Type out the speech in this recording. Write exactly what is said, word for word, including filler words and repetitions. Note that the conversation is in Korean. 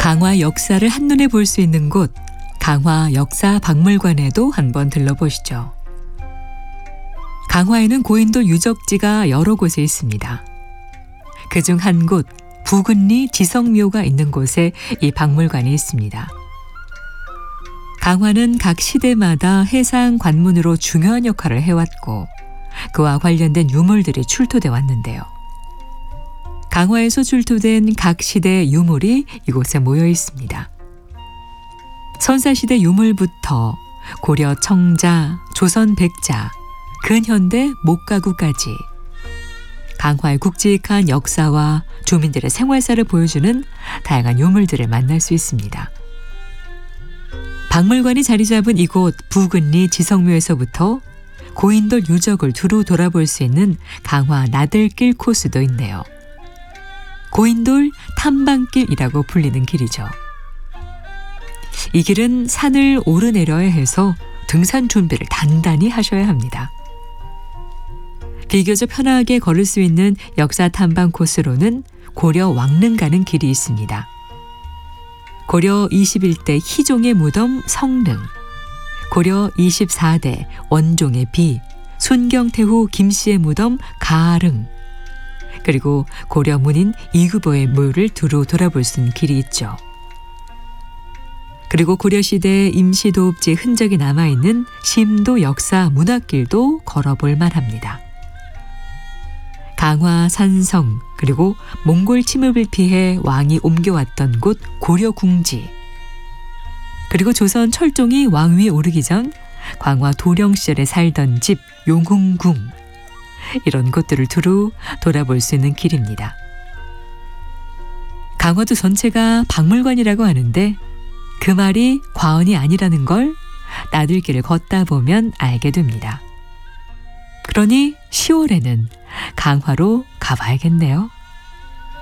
강화 역사를 한눈에 볼 수 있는 곳, 강화 역사박물관에도 한번 들러보시죠. 강화에는 고인돌 유적지가 여러 곳에 있습니다. 그중 한 곳, 부근리 지성묘가 있는 곳에 이 박물관이 있습니다. 강화는 각 시대마다 해상 관문으로 중요한 역할을 해왔고 그와 관련된 유물들이 출토돼 왔는데요. 강화에서 출토된 각 시대의 유물이 이곳에 모여 있습니다. 선사시대 유물부터 고려 청자, 조선 백자, 근현대 목가구까지 강화의 굵직한 역사와 주민들의 생활사를 보여주는 다양한 유물들을 만날 수 있습니다. 박물관이 자리 잡은 이곳 부근리 지성묘에서부터 고인돌 유적을 두루 돌아볼 수 있는 강화 나들길 코스도 있네요. 고인돌 탐방길이라고 불리는 길이죠. 이 길은 산을 오르내려야 해서 등산 준비를 단단히 하셔야 합니다. 비교적 편하게 걸을 수 있는 역사 탐방 코스로는 고려 왕릉 가는 길이 있습니다. 고려 이십일 대 희종의 무덤 성릉, 고려 이십사 대 원종의 비, 순경태후 김씨의 무덤 가릉, 그리고 고려 문인 이규보의 묘를 두루 돌아볼 수 있는 길이 있죠. 그리고 고려시대 임시도읍지의 흔적이 남아있는 심도 역사 문화길도 걸어볼 만합니다. 강화 산성, 그리고 몽골 침입을 피해 왕이 옮겨왔던 곳 고려궁지, 그리고 조선 철종이 왕위에 오르기 전 광화 도령 시절에 살던 집 용흥궁, 이런 곳들을 두루 돌아볼 수 있는 길입니다. 강화도 전체가 박물관이라고 하는데 그 말이 과언이 아니라는 걸 나들길을 걷다 보면 알게 됩니다. 그러니 시월에는 강화로 가봐야겠네요.